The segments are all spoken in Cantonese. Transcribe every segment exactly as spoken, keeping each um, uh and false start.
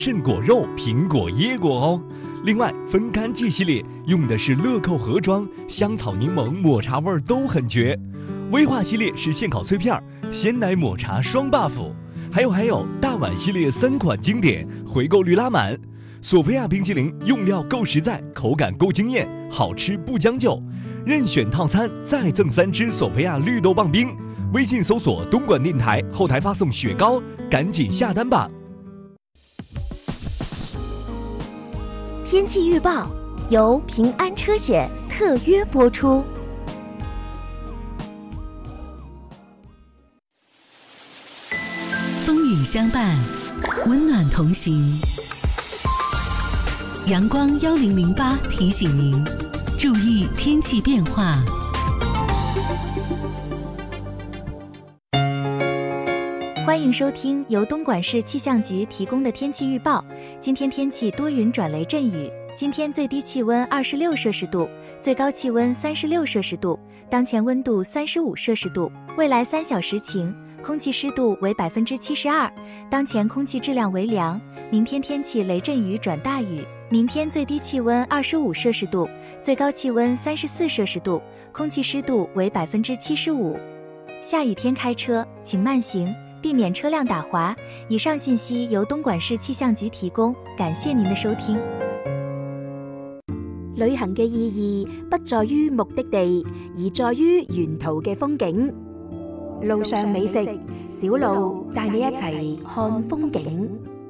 圣果肉、苹果、椰果哦。另外，分干季系列用的是乐扣盒装，香草、柠檬、抹茶味都很绝。威化系列是现烤脆片，鲜奶抹茶双 buff。还有还有，大碗系列三款经典，回购率拉满。索菲亚冰淇淋用料够实在，口感够惊艳，好吃不将就。任选套餐再赠三支索菲亚绿豆棒冰。微信搜索东莞电台，后台发送雪糕，赶紧下单吧。 天气预报由平安车险特约播出。 风雨相伴，温暖同行。阳光幺零零八提醒您，注意天气变化。 欢迎收听由东莞市气象局提供的天气预报。今天天气多云转雷阵雨，今天最低气温二十六摄氏度，最高气温三十六摄氏度，当前温度三十五摄氏度。未来三小时晴，空气湿度为百分之七十二，当前空气质量为良。明天天气雷阵雨转大雨，明天最低气温二十五摄氏度，最高气温三十四摄氏度，空气湿度为百分之七十五。下雨天开车请慢行，避免车辆打滑。以上信息由东莞市氣象局提供，感謝您的收聽。 旅行嘅意義不在於目的地，而在於沿途嘅風景。路上美食，小路帶你一齊看風景。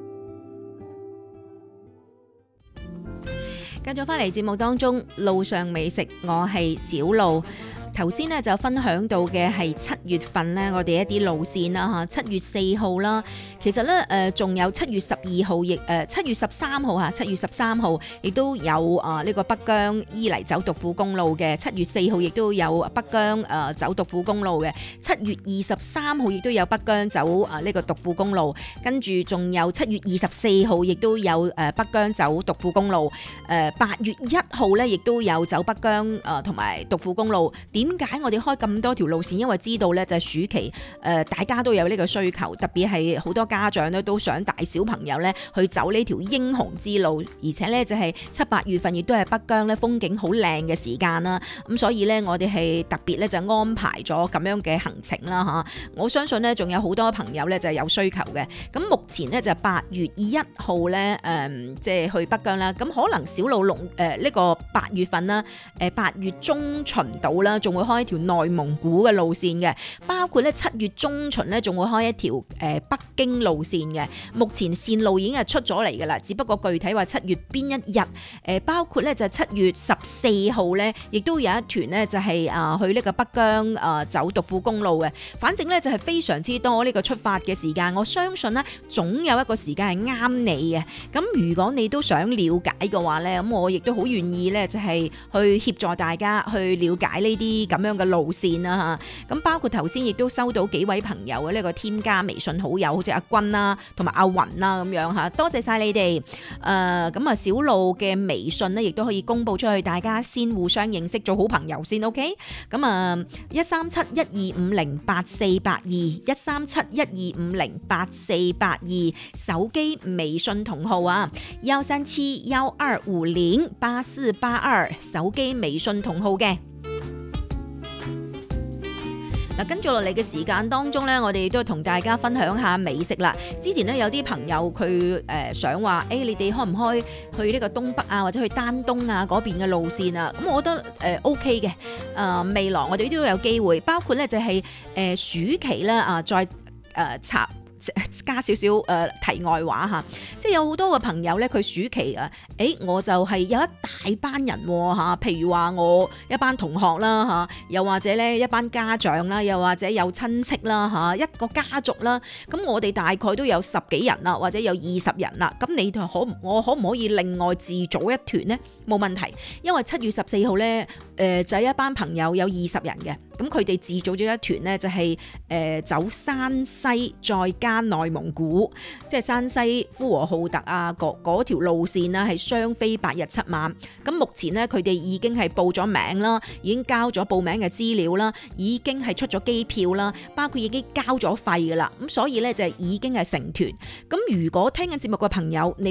繼續返嚟節目當中，路上美食，我係小路。頭先咧就分享到嘅係七月份咧，我哋一啲路線啦嚇，七月四號啦，其實咧誒仲有七月十二號，亦誒七月十三號嚇，七月十三號亦都有啊呢個北疆伊犁走獨庫公路嘅，七月四號亦都有北疆誒走獨庫公路嘅，七月二十三號亦都有北疆走啊呢個獨庫公路，跟住仲有七月二十四號亦都有誒北疆走獨庫公路，誒八月一號咧亦都有走北疆誒同埋獨庫公路。點解我哋開咁多條路線？因為知道咧就係暑期誒、呃，大家都有呢個需求，特別係好多家長咧都想帶小朋友咧去走呢條英雄之路，而且咧就係七八月份亦都係北疆咧風景好靚嘅時間啦。咁所以咧我哋係特別咧就安排咗咁樣嘅行程啦嚇。我相信咧仲有好多朋友咧就係有需求嘅。咁目前咧就八月一號咧誒，即係去北疆啦。咁可能小路龍誒呢個八月份啦，誒八月中旬到啦，仲會開一條內蒙古嘅路線嘅，包括咧七月中旬咧仲會開一條誒北京路線嘅。目前線路已經係出咗嚟㗎啦，只不過具體話七月邊一日誒，包括咧就係七月十四號咧，亦都有一團咧就係啊去呢個北疆啊走獨庫公路嘅。反正咧就係非常之多呢個出發嘅時間，我相信咧總有一個時間係啱你嘅。咁如果你都想了解嘅話咧，咁我亦都好願意咧就係去協助大家去了解呢啲咁樣嘅路線啦嚇。咁包括頭先亦都收到幾位朋友嘅呢個添加微信好友，好似阿君啦同埋阿雲啦咁樣嚇，多謝晒你哋。誒咁啊，小路嘅微信咧亦都可以公佈出去，大家先互相認識，做好朋友先 OK。咁啊，一三七一二五零八四八二，一三七一二五零八四八二，手機微信同號啊，幺三七幺二五零八四八二，手機微信同號嘅。嗱，跟住落嚟嘅時間當中咧，我哋都同大家分享下美食啦。之前咧有啲朋友佢誒想話，誒你哋開唔開去呢個東北啊，或者去丹東啊嗰邊嘅路線啊？咁我覺得誒 OK 嘅。誒未來我哋都有機會，包括咧就係誒暑期啦啊，再誒插。加少少誒題外話嚇，即係有好多個朋友咧，佢暑期啊，誒我就係有一大班人嚇，譬如話我一班同學啦嚇，又或者咧一班家長啦，又或者有親戚啦嚇，一個家族啦，咁我哋大概都有十幾人啦，或者有二十人啦，咁你可我可唔可以另外自組一團呢？冇問題，因為七月十四號咧誒就係一班朋友有二十人嘅。 咁佢哋自組咗一團呢，就係誒走山西再加內蒙古，即係山西呼和浩特啊嗰嗰條路線呢，係雙飛八日七晚。咁目前呢，佢哋已經係報咗名啦，已經交咗報名嘅資料啦，已經係出咗機票啦，包括已經交咗費噶啦。咁所以呢，就係已經係成團。咁如果聽緊節目嘅朋友，你